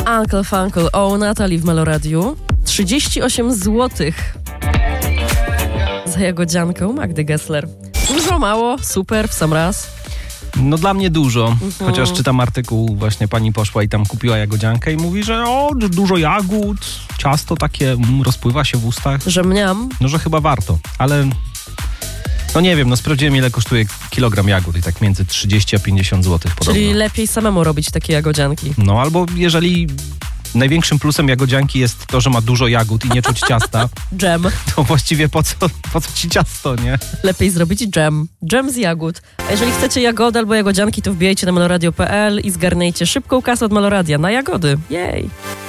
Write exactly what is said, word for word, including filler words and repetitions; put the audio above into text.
Uncle Funkle o Natalii w Meloradiu. trzydzieści osiem złotych za jagodziankę Magdy Gessler. Dużo, mało, super, w sam raz. No dla mnie dużo, Mhm. chociaż czytam artykuł, właśnie pani poszła i tam kupiła jagodziankę i mówi, że o, dużo jagód, ciasto takie mm, rozpływa się w ustach. Że mniam. No, że chyba warto, ale no nie wiem, no sprawdziłem, ile kosztuje kilogram jagód i tak między trzydzieści a pięćdziesiąt złotych podobno. Czyli lepiej samemu robić takie jagodzianki. No albo jeżeli największym plusem jagodzianki jest to, że ma dużo jagód i nie czuć ciasta, Dżem. to właściwie po co, po co ci ciasto, nie? Lepiej zrobić dżem. Dżem z jagód. A jeżeli chcecie jagody albo jagodzianki, to wbijajcie na meloradio kropka p l i zgarnijcie szybką kasę od Meloradia na jagody. Jej!